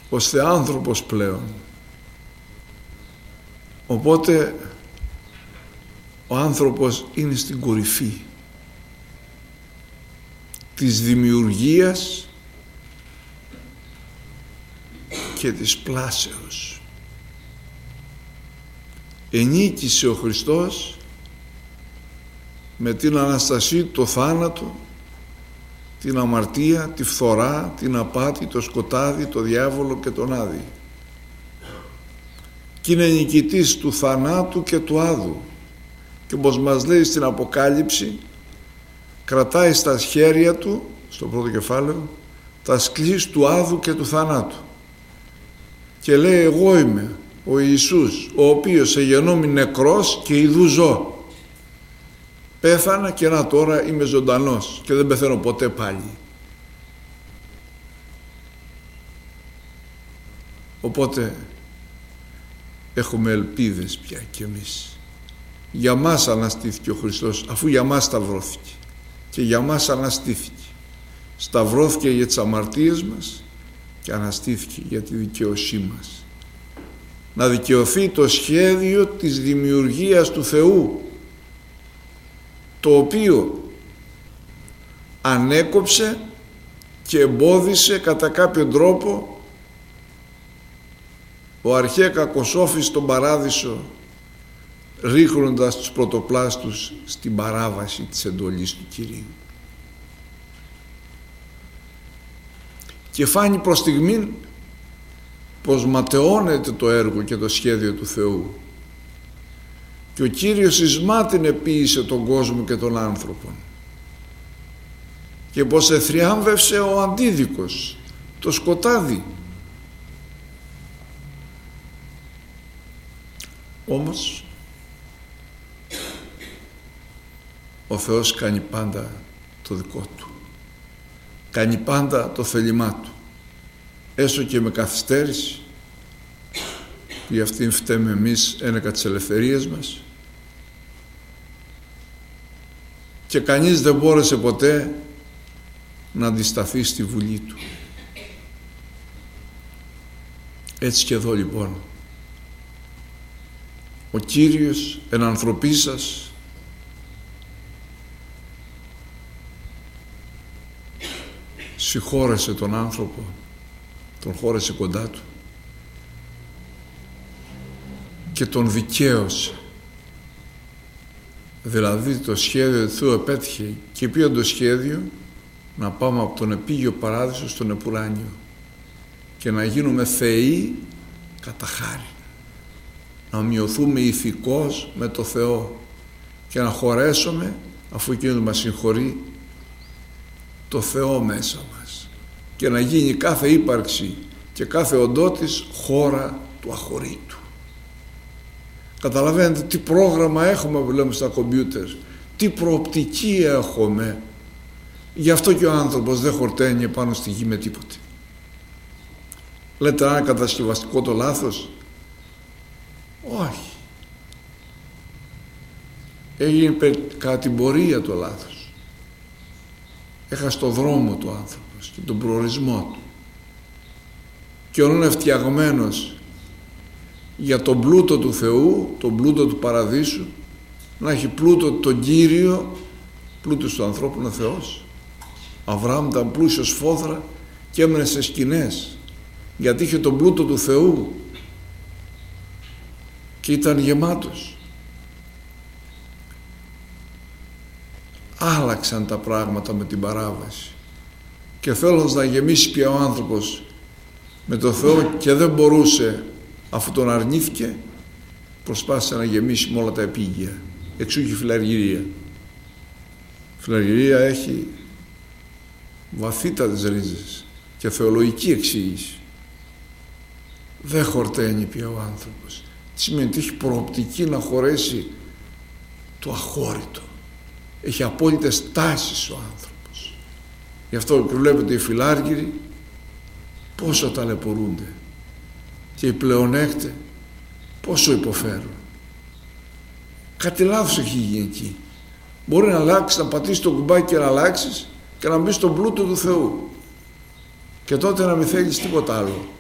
ως θεάνθρωπος πλέον. Οπότε ο άνθρωπος είναι στην κορυφή της δημιουργίας και της πλάσεως. Ενίκησε ο Χριστός με την Αναστασή το θάνατο, την αμαρτία, τη φθορά, την απάτη, το σκοτάδι, το διάβολο και τον Άδη. Και είναι νικητής του θανάτου και του άδου. Και όπως μας λέει στην Αποκάλυψη, κρατάει στα χέρια του, στο πρώτο κεφάλαιο, τα σκλής του άδου και του θανάτου. Και λέει, εγώ είμαι ο Ιησούς, ο οποίος εγενόμη νεκρός και ιδού ζω. Πέθανα και να τώρα είμαι ζωντανός και δεν πεθαίνω ποτέ πάλι. Οπότε έχουμε ελπίδες πια κι εμείς. Για μας αναστήθηκε ο Χριστός, αφού για μας σταυρώθηκε και για μας αναστήθηκε. Σταυρώθηκε για τις αμαρτίες μας και αναστήθηκε για τη δικαίωσή μας. Να δικαιωθεί το σχέδιο της δημιουργίας του Θεού, το οποίο ανέκοψε και εμπόδισε κατά κάποιο τρόπο ο αρχαία κακοσόφης στον παράδεισο, ρίχνοντας τους πρωτοπλάστους στην παράβαση της εντολής του Κυρίου. Και φάνει προς στιγμήν πως ματαιώνεται το έργο και το σχέδιο του Θεού και ο Κύριος εις μάτιν επίησε τον κόσμο και τον άνθρωπο και πως εθριάμβευσε ο αντίδικος, το σκοτάδι. Όμως ο Θεός κάνει πάντα το δικό του, κάνει πάντα το θέλημά του, έστω και με καθυστέρηση. Γι' αυτήν φταίμε εμείς ένεκα της ελευθερίας μας και κανείς δεν μπόρεσε ποτέ να αντισταθεί στη βουλή του. Έτσι και εδώ λοιπόν ο Κύριος εν ανθρωπή σας συγχώρεσε τον άνθρωπο, τον χώρεσε κοντά του και τον δικαίωσε. Δηλαδή το σχέδιο του Θεού επέτυχε. Και ποιο το σχέδιο? Να πάμε από τον επίγειο παράδεισο στον επουράνιο και να γίνουμε θεοί κατά χάρη, να μειωθούμε ηθικώς με το Θεό και να χωρέσουμε, αφού εκείνος μας συγχωρεί, το Θεό μέσα μας και να γίνει κάθε ύπαρξη και κάθε οντότης χώρα του αχωρήτου. Καταλαβαίνετε τι πρόγραμμα έχουμε που λέμε στα κομπιούτερ, τι προοπτική έχουμε. Γι' αυτό και ο άνθρωπος δεν χορταίνει πάνω στη γη με τίποτε. Λέτε, αν είναι κατασκευαστικό το λάθος? Όχι. Έγινε κατά την πορεία το λάθος. Έχασε το δρόμο του άνθρωπος και τον προορισμό του. Και ο είναι φτιαγμένος για τον πλούτο του Θεού, τον πλούτο του παραδείσου, να έχει πλούτο τον Κύριο. Πλούτος του ανθρώπου είναι Θεός. Αβραάμ ήταν πλούσιος φόδρα και έμενε σε σκηνές γιατί είχε τον πλούτο του Θεού και ήταν γεμάτος. Άλλαξαν τα πράγματα με την παράβαση και θέλοντας να γεμίσει πια ο άνθρωπος με το Θεό και δεν μπορούσε, αφού τον αρνήθηκε, προσπάθησε να γεμίσει με όλα τα επίγεια. Εξού και η φιλαργυρία. Η φιλαργυρία έχει βαθύτατες ρίζες και θεολογική εξήγηση. Δεν χορταίνει πια ο άνθρωπος. Τι σημαίνει? ότι έχει προοπτική να χωρέσει το αχώρητο. Έχει απόλυτες τάσεις ο άνθρωπος. Γι' αυτό και βλέπετε οι φιλάργυροι πόσο ταλαιπωρούνται και οι πλεονέκτες πόσο υποφέρουν. Κάτι λάθος έχει γίνει εκεί. Μπορεί να αλλάξει, να πατήσει το κουμπάκι και να αλλάξεις και να μπει στον πλούτο του Θεού και τότε να μην θέλεις τίποτα άλλο.